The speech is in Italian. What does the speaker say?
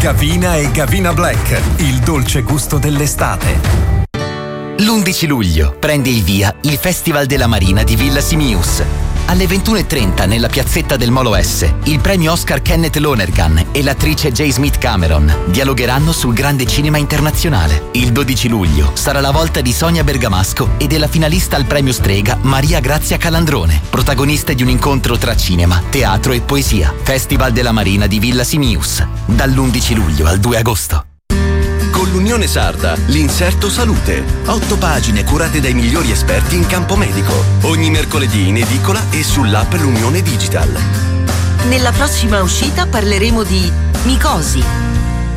Gavina e Gavina Black, il dolce gusto dell'estate. L'11 luglio prende il via il Festival della Marina di Villa Simius. Alle 21:30 nella piazzetta del Molo S, il premio Oscar Kenneth Lonergan e l'attrice J. Smith Cameron dialogheranno sul grande cinema internazionale. Il 12 luglio sarà la volta di Sonia Bergamasco e della finalista al premio Strega Maria Grazia Calandrone, protagoniste di un incontro tra cinema, teatro e poesia. Festival della Marina di Villa Simius, dall'11 luglio al 2 agosto. Con l'Unione Sarda, l'Inserto Salute. 8 pagine curate dai migliori esperti in campo medico. Ogni mercoledì in edicola e sull'app L'Unione Digital. Nella prossima uscita parleremo di micosi,